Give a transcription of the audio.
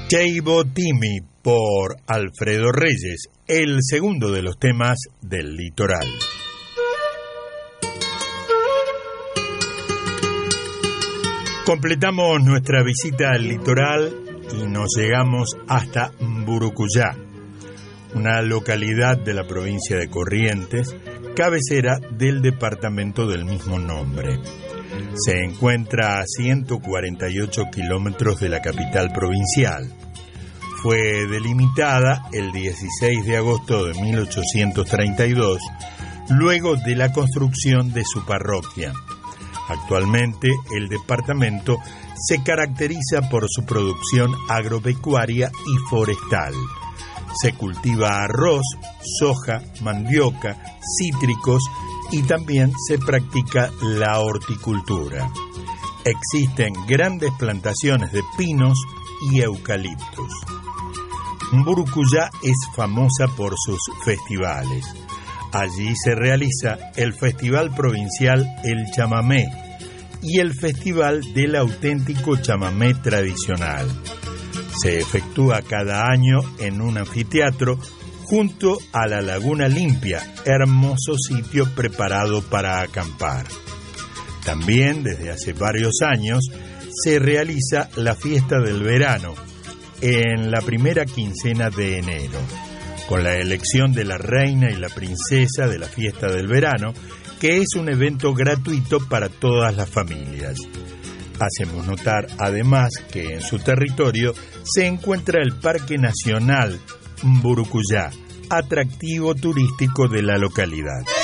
Cheibo Timi por Alfredo Reyes, el segundo de los temas del litoral. Completamos nuestra visita al litoral y nos llegamos hasta Mburucuyá, una localidad de la provincia de Corrientes, cabecera del departamento del mismo nombre. Se encuentra a 148 kilómetros de la capital provincial. Fue delimitada el 16 de agosto de 1832, luego de la construcción de su parroquia. Actualmente, el departamento se caracteriza por su producción agropecuaria y forestal. Se cultiva arroz, soja, mandioca, cítricos y también se practica la horticultura. Existen grandes plantaciones de pinos y eucaliptos. Mburucuyá es famosa por sus festivales. Allí se realiza el Festival Provincial El Chamamé y el Festival del Auténtico Chamamé Tradicional. Se efectúa cada año en un anfiteatro junto a la Laguna Limpia, hermoso sitio preparado para acampar. También desde hace varios años se realiza la fiesta del verano en la primera quincena de enero, con la elección de la reina y la princesa de la fiesta del verano, que es un evento gratuito para todas las familias. Hacemos notar además que en su territorio se encuentra el Parque Nacional Mburucuyá, atractivo turístico de la localidad.